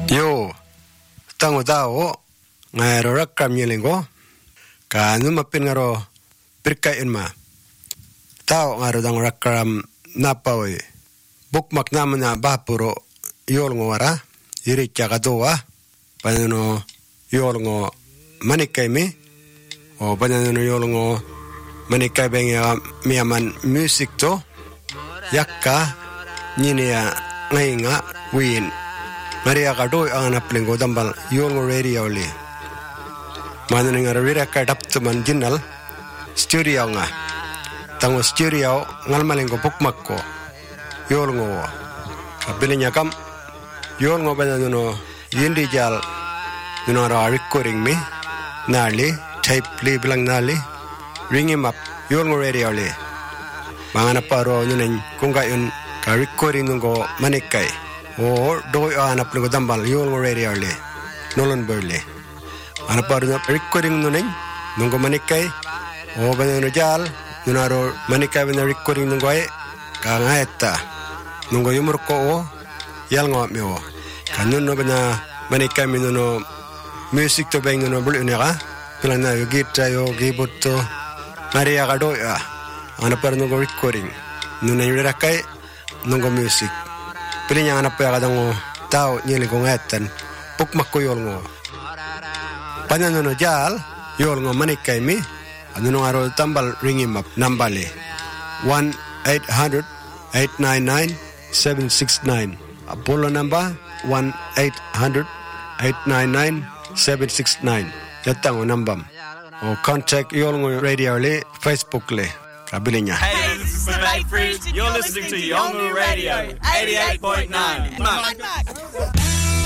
Yo, tango tao, ngaro rakam yelingo, ka numapin ngaro pirkain ma. Tao ngaro tango rakam napawi, bukmak naman na bapuro yolngo wara, iricha katoa, panano yolngo manikay mi, o panano yolngo manikay benga miyaman music to, yakka, niya ngayon nga, win. Maria kadoy ang napling ko dambal yolngo radio li. Manan nga rira ka dapto man ginal studio nga. Tango studio ngalmaling ko pukmak ko. Yolngo. Kabili niya kam yolngo ba na no yindi jal no ra recording me nali tape li bilang nali ring him up yolngo radio li. Mga naparo yun kung gayon ka recording ko manikay. O doy anak pun ko dambal yolngo radio le nolon berle anak paru na recording nuning nungko manikay o banano jal nunaro manikay na recording nungko ay kangaeta nungko yumur ko o yal ngawat mi o kanun no bana manikay mi nuno music to bang nuno bulu neka pilang na gita yo keyboard to Maria ka doy anak paru nungko recording nunay rakay nungko music Pilinya anak pa kadang tao niling ko ngatan pukmak ko yolngo. Panano jal yolngo manikay mi ano nung araw tambal ring him up nambali 1-800-899-769 Apollo number 1-800-899-769 Yatang o nambam o contact yolngo radio li Facebook li kabilinya. Hey, this is Matt Fridge. You're listening to Yolngu Radio 88.9.